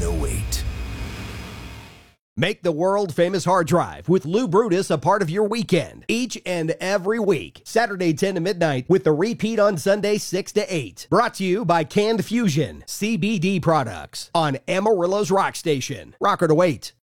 108. Make the world-famous hard drive with Lou Brutus a part of your weekend each and every week. Saturday 10 to midnight with the repeat on Sunday 6 to 8. Brought to you by Canned Fusion CBD products on Amarillo's Rock Station. Rocker to wait.